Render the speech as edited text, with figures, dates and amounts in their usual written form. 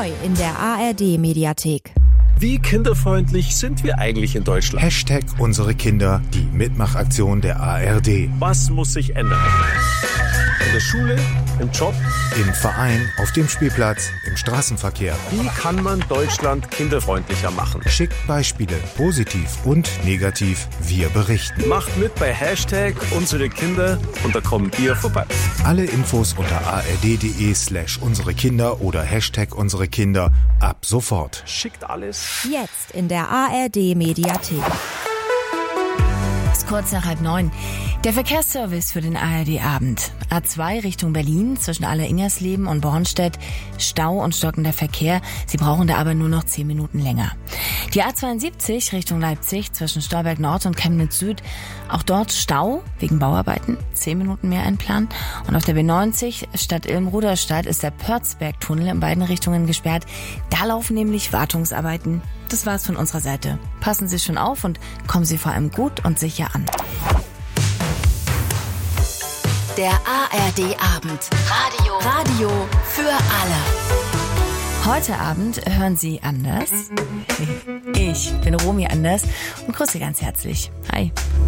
Neu in der ARD-Mediathek. Wie kinderfreundlich sind wir eigentlich in Deutschland? #unsere Kinder, die Mitmachaktion der ARD. Was muss sich ändern? In der Schule, im Job, Im Verein, auf dem Spielplatz, im Straßenverkehr. wie kann man Deutschland kinderfreundlicher machen? Schickt Beispiele, positiv und negativ. Wir berichten. Macht mit bei #unsere Kinder und da kommen wir vorbei. Alle Infos unter ard.de/unsere Kinder oder #unsere Kinder ab sofort. Schickt alles. Jetzt in der ARD-Mediathek. Es ist kurz nach 8:30. Der Verkehrsservice für den ARD-Abend. A2 Richtung Berlin zwischen Aller-Ingersleben und Bornstedt. Stau und stockender Verkehr. Sie brauchen da aber nur noch 10 Minuten länger. Die A72 Richtung Leipzig zwischen Stolberg Nord und Chemnitz Süd. Auch dort Stau wegen Bauarbeiten. 10 Minuten mehr einplanen. Und auf der B90 Stadt Ilm-Ruderstadt ist der Pörzberg-Tunnel in beiden Richtungen gesperrt. Da laufen nämlich Wartungsarbeiten. Das war's von unserer Seite. Passen Sie schon auf und kommen Sie vor allem gut und sicher an. Der ARD-Abend. Radio für alle. Heute Abend hören Sie Anders. Ich bin Romy Anders und grüße Sie ganz herzlich. Hi.